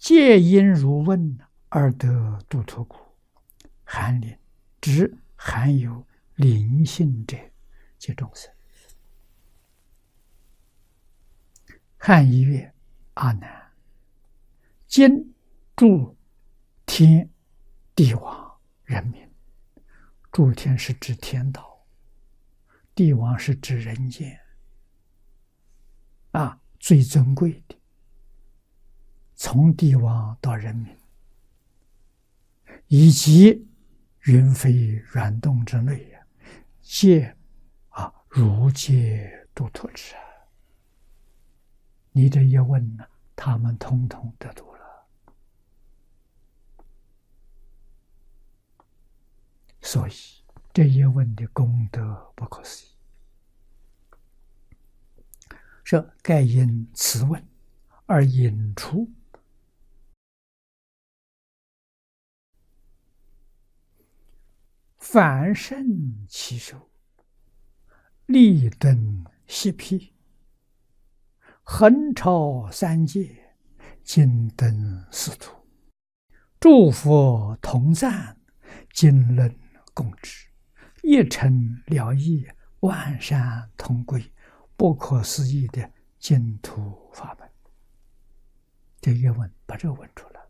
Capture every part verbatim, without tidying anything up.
皆因如问而得度脱故。含灵指含有灵性者，即众生。汉译曰：阿难，今诸天地王人民，诸天是指天道，地王是指人间啊，最尊贵的，从地王到人民，以及云飞软动之类呀，皆啊如皆度脱之。你这一问呢，他们统统得度了。所以这一问的功德不可思议。说盖因此问而引出凡圣其手，立顿息辟，横超三界，金灯四土，诸佛同赞，经论共知，一尘了义，万善同归，不可思议的净土法门。这一问把这个问出来了。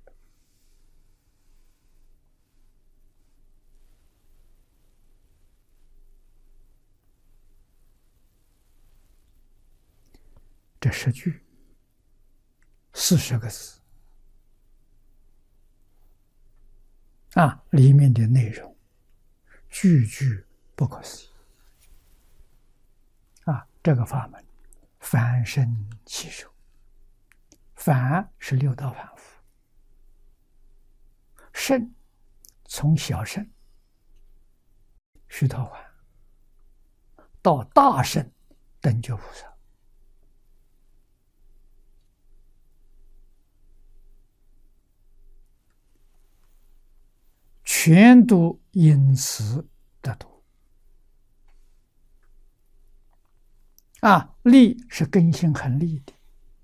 这十句四十个字啊，里面的内容句句不可思议啊！这个法门凡圣其手，凡是六道凡夫，圣从小圣须陀洹到大圣等觉菩萨，全都因此得度啊！利是根性很利的，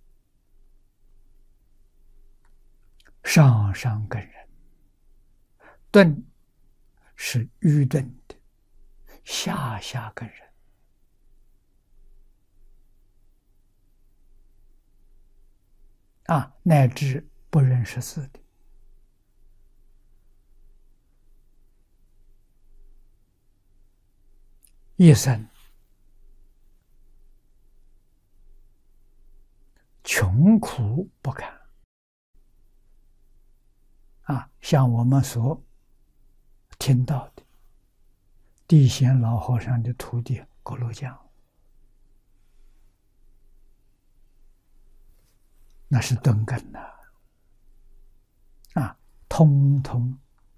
上上根人；钝是愚钝的，下下根人。啊，乃至不认识字的。一生穷苦不堪啊，像我们所听到的地贤老和尚的徒弟郭罗江，那是钝根呐啊，通通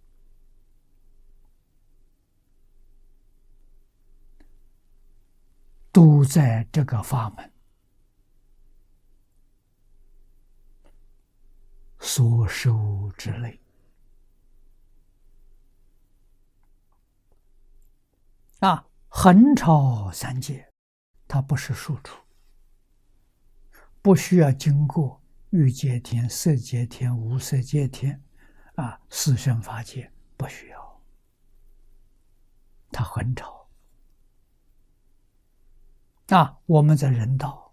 都在这个法门所受之类啊，横超三界，它不是数处，不需要经过欲界天、色界天、无色界天啊，四圣法界不需要，它横超。啊，我们在人道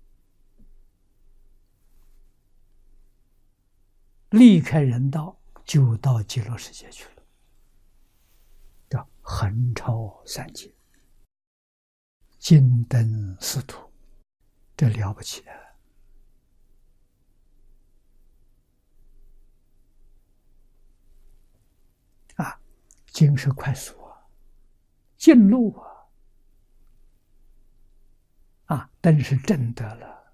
离开人道，就到极乐世界去了，叫横超三界，金灯四土，这了不起啊！啊，经是快速啊，近路啊。啊，灯是正得了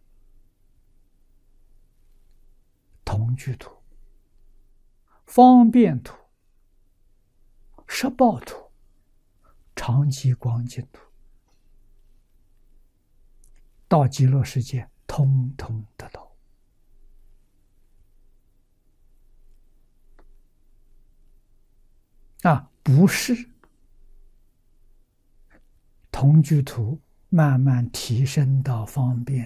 同居土、方便土、摄报土、长极光净土，到极乐世界通通得到。啊，不是同居土慢慢提升到方便